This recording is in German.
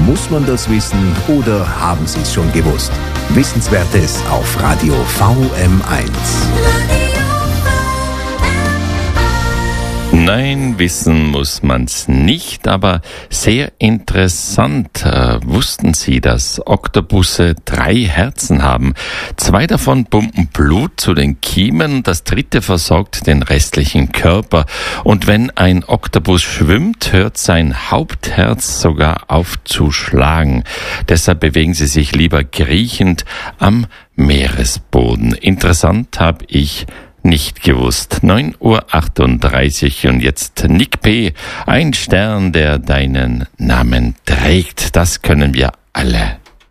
Muss man das wissen oder haben Sie es schon gewusst? Wissenswertes auf Radio VM1. Nein, wissen muss man's nicht, aber sehr interessant. Wussten Sie, dass Oktopusse 3 Herzen haben? 2 davon pumpen Blut zu den Kiemen, das 3. versorgt den restlichen Körper. Und wenn ein Oktopus schwimmt, hört sein Hauptherz sogar auf zu schlagen. Deshalb bewegen sie sich lieber kriechend am Meeresboden. Interessant, habe ich nicht gewusst. 9:38 Uhr und jetzt Nick P., ein Stern, der deinen Namen trägt. Das können wir alle.